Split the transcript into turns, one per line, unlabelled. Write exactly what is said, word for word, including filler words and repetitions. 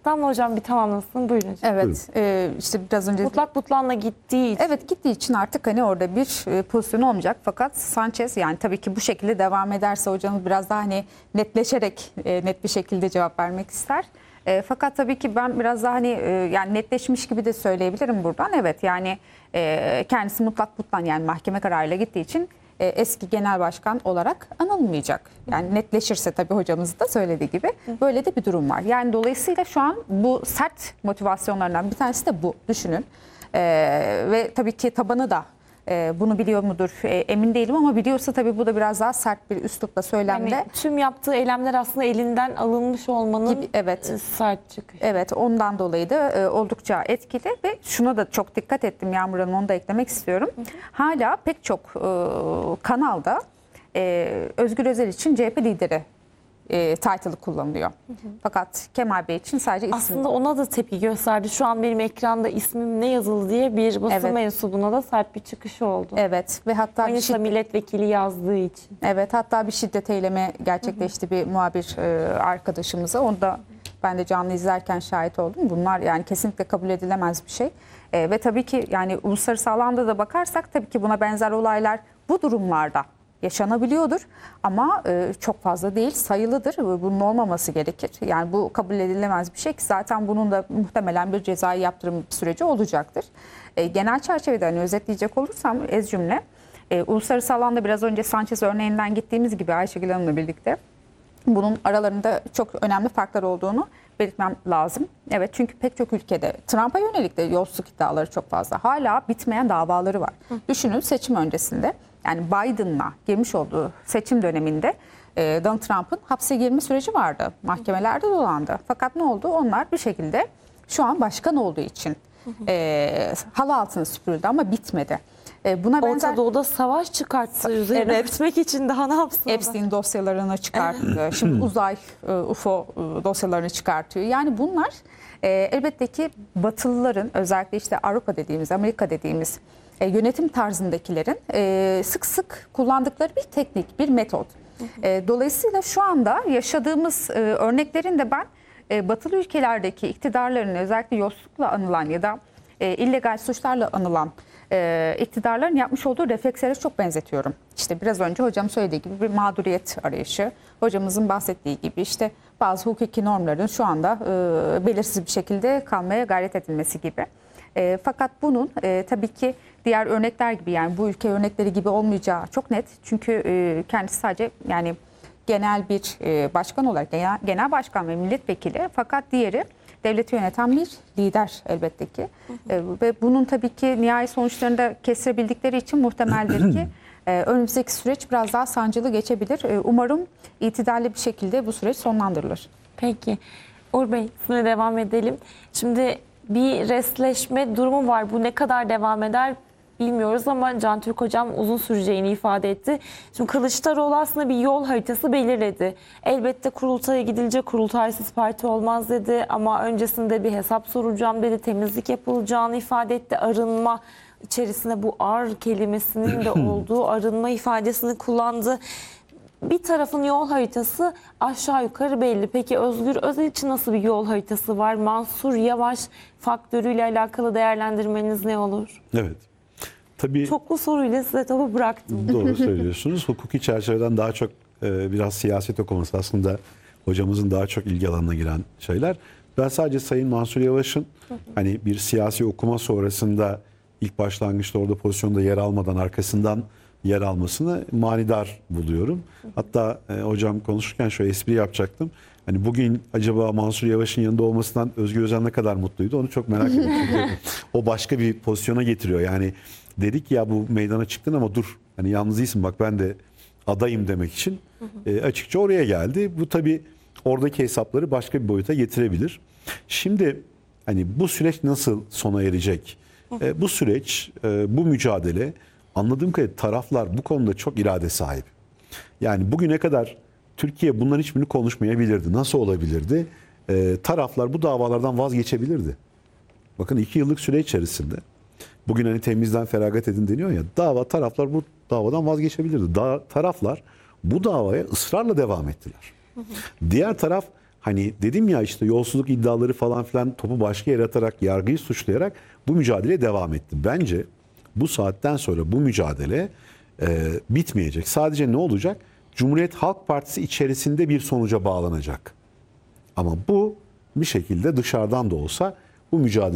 Hatta mı hocam bir tamamlasın, buyurun hocam.
Evet, e, işte biraz önce...
Mutlak Butlan'la gittiği için.
Evet, gittiği için artık hani orada bir e, pozisyon olmayacak. Fakat Sanchez, yani tabii ki bu şekilde devam ederse hocamız biraz daha hani netleşerek e, net bir şekilde cevap vermek ister. E, fakat tabii ki ben biraz daha hani e, yani netleşmiş gibi de söyleyebilirim buradan. Evet, yani e, kendisi Mutlak Butlan, yani mahkeme kararıyla gittiği için e, eski genel başkan olarak anılmayacak. Yani netleşirse tabii hocamız da söylediği gibi böyle de bir durum var. Yani dolayısıyla şu an bu sert motivasyonlarından bir tanesi de bu, düşünün. E, ve tabii ki tabanı da e, bunu biliyor mudur e, emin değilim, ama biliyorsa tabii bu da biraz daha sert bir üslupla, söylemde.
Yani tüm yaptığı eylemler aslında elinden alınmış olmanın
Gibi, evet.
sert çıkışı.
Evet, ondan dolayı da e, oldukça etkili ve şuna da çok dikkat ettim Yağmur Hanım, onu da eklemek istiyorum. Hı hı. Hala pek çok e, kanalda e, Özgür Özel için C H P lideri e, title'ı kullanılıyor. Hı hı. Fakat Kemal Bey için sadece isim.
Aslında ona da tepki gösterdi. Şu an benim ekranda ismim ne yazılı diye bir basın
evet.
mensubuna da sert bir çıkışı oldu.
Evet ve hatta
Aynı
bir şiddet...
milletvekili yazdığı için.
Evet, hatta bir şiddet eylemi gerçekleşti, hı hı. bir muhabir e, arkadaşımıza. Onu da ben de canlı izlerken şahit oldum. Bunlar yani kesinlikle kabul edilemez bir şey. E, ve tabii ki yani uluslararası alanda da bakarsak tabii ki buna benzer olaylar bu durumlarda yaşanabiliyordur. Ama e, çok fazla değil, sayılıdır. Bunun olmaması gerekir. Yani bu kabul edilemez bir şey ki zaten bunun da muhtemelen bir cezai yaptırım süreci olacaktır. E, genel çerçevede hani özetleyecek olursam ez cümle, e, uluslararası alanda biraz önce Sanchez örneğinden gittiğimiz gibi Ayşegül Hanım'la birlikte bunun aralarında çok önemli farklar olduğunu belirtmem lazım. Evet, çünkü pek çok ülkede Trump'a yönelik de yolsuzluk iddiaları çok fazla. Hala bitmeyen davaları var. Hı. Düşünün, seçim öncesinde, yani Biden'la girmiş olduğu seçim döneminde e, Donald Trump'ın hapse girme süreci vardı. Mahkemelerde dolandı. Fakat ne oldu? Onlar bir şekilde şu an başkan olduğu için e, halı altına süpürüldü ama bitmedi. Buna benzer...
Orta Doğu'da savaş çıkarttı üzerine
evet.
örtmek için, daha ne yapsın?
Epstein dosyalarını çıkarttı. Şimdi uzay U F O dosyalarını çıkartıyor. Yani bunlar e, elbette ki Batılıların, özellikle işte Avrupa dediğimiz, Amerika dediğimiz e, yönetim tarzındakilerin e, sık sık kullandıkları bir teknik, bir metot. E, dolayısıyla şu anda yaşadığımız e, örneklerin de ben e, Batılı ülkelerdeki iktidarların, özellikle yolsuzlukla anılan ya da e, illegal suçlarla anılan e, iktidarların yapmış olduğu reflekslere çok benzetiyorum. İşte biraz önce hocam söylediği gibi bir mağduriyet arayışı, hocamızın bahsettiği gibi işte bazı hukuki normların şu anda e, belirsiz bir şekilde kalmaya gayret edilmesi gibi. E, fakat bunun e, tabii ki diğer örnekler gibi, yani bu ülke örnekleri gibi olmayacağı çok net. Çünkü e, kendisi sadece yani genel bir e, başkan olarak, genel, genel başkan ve milletvekili, fakat diğeri devleti yöneten bir lider elbette ki. Hı hı. E, ve bunun tabii ki nihai sonuçlarını da kestirebildikleri için muhtemeldir ki e, önümüzdeki süreç biraz daha sancılı geçebilir. E, umarım itidalli bir şekilde bu süreç sonlandırılır.
Peki. Uğur Bey, sizinle devam edelim. Şimdi bir restleşme durumu var. Bu ne kadar devam eder bilmiyoruz ama Can Türk hocam uzun süreceğini ifade etti. Şimdi Kılıçdaroğlu aslında bir yol haritası belirledi. Elbette kurultaya gidilecek, kurultaysız parti olmaz dedi ama öncesinde bir hesap soracağım dedi, temizlik yapılacağını ifade etti. Arınma içerisinde bu ar kelimesinin de olduğu arınma ifadesini kullandı. Bir tarafın yol haritası aşağı yukarı belli. Peki Özgür Özel için nasıl bir yol haritası var? Mansur Yavaş faktörüyle alakalı değerlendirmeniz ne olur?
Evet. Tabii,
çoklu soruyla size topu bıraktım.
Doğru söylüyorsunuz. Hukuki çerçeveden daha çok e, biraz siyaset okuması aslında hocamızın daha çok ilgi alanına giren şeyler. Ben sadece Sayın Mansur Yavaş'ın hani bir siyasi okuma sonrasında ilk başlangıçta orada pozisyonda yer almadan arkasından yer almasını manidar buluyorum. Hatta e, hocam konuşurken şöyle espri yapacaktım. Hani bugün acaba Mansur Yavaş'ın yanında olmasından Özgür Özel ne kadar mutluydu, onu çok merak ediyorum. O başka bir pozisyona getiriyor. Yani dedik ya bu meydana çıktın ama dur, hani yalnız değilsin, bak ben de adayım demek için e, açıkça oraya geldi. Bu tabii oradaki hesapları başka bir boyuta getirebilir. Şimdi hani bu süreç nasıl sona erecek? E, bu süreç, e, bu mücadele, anladığım kadarıyla taraflar bu konuda çok irade sahip. Yani bugüne kadar Türkiye bunların hiçbirini konuşmayabilirdi. Nasıl olabilirdi? E, taraflar bu davalardan vazgeçebilirdi. Bakın iki yıllık süre içerisinde, bugün hani temizden feragat edin deniyor ya, dava taraflar bu davadan vazgeçebilirdi. Da, taraflar bu davaya ısrarla devam ettiler. Hı hı. Diğer taraf hani dedim ya işte yolsuzluk iddiaları falan filan topu başka yere atarak yargıyı suçlayarak bu mücadele devam etti. Bence bu saatten sonra bu mücadele e, bitmeyecek. Sadece ne olacak? Cumhuriyet Halk Partisi içerisinde bir sonuca bağlanacak. Ama bu bir şekilde dışarıdan da olsa bu mücadele